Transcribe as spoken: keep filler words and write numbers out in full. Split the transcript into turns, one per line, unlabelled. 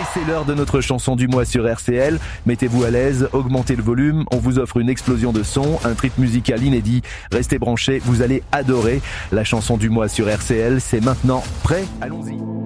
c'est l'heure de notre chanson du mois sur R C L. Mettez-vous à l'aise, augmentez le volume, on vous offre une explosion de son, un trip musical inédit. Restez branchés, vous allez adorer. La chanson du mois sur R C L, c'est maintenant. Prêt ? Allons-y.